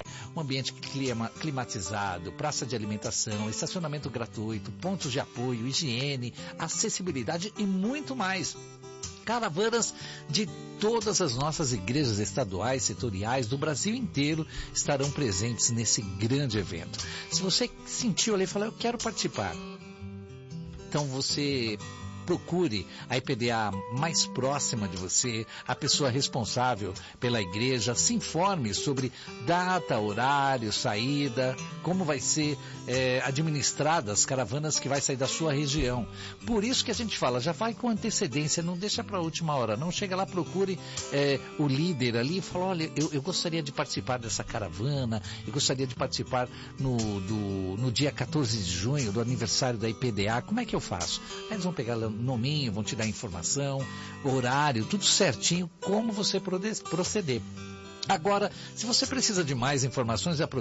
Um ambiente climatizado, praça de alimentação, estacionamento gratuito, pontos de apoio, higiene, acessibilidade e muito mais. Caravanas de todas as nossas igrejas estaduais, setoriais do Brasil inteiro estarão presentes nesse grande evento. Se você sentiu ali e falou, eu quero participar, então você procure a IPDA mais próxima de você, a pessoa responsável pela igreja, se informe sobre data, horário, saída, como vai ser administrada as caravanas que vai sair da sua região. Por isso que a gente fala, já vai com antecedência, não deixa para a última hora, não chega lá, procure o líder ali e fala, olha, eu gostaria de participar dessa caravana, eu gostaria de participar no dia 14 de junho, do aniversário da IPDA, como é que eu faço? Aí eles vão pegar nominho, vão te dar informação, horário, tudo certinho, como você proceder. Agora, se você precisa de mais informações,